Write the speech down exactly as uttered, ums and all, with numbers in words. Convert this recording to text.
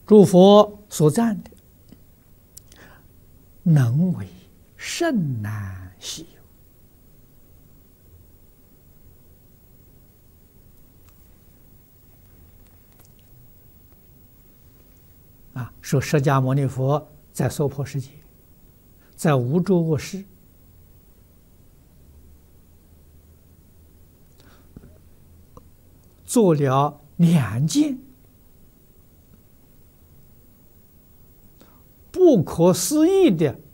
诸佛所赞的，能为甚难稀有。啊，说释迦牟尼佛在娑婆世界，在无诸恶世，做了两件不可思议的